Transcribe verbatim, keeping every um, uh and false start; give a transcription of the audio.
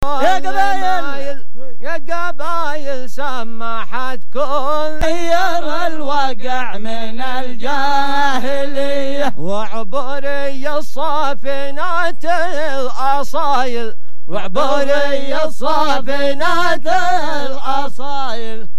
يا قبايل يا قبايل سمحتكم غير الوقع من الجاهلية وعبوري الصافنات الأصايل وعبوري الصافنات الأصايل